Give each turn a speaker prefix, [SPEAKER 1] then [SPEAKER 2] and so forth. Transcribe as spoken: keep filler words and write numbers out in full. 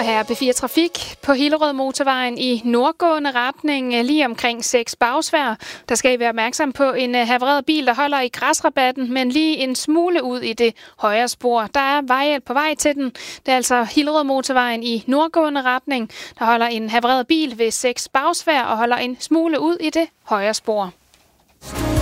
[SPEAKER 1] Og her er B fire Trafik på Hillerød Motorvejen i nordgående retning, lige omkring seks Bagsværd. Der skal I være opmærksom på en havareret bil, der holder i græsrabatten, men lige en smule ud i det højre spor. Der er vejhjælp på vej til den. Det er altså Hillerød Motorvejen i nordgående retning, der holder en havareret bil ved seks Bagsværd og holder en smule ud i det højre spor.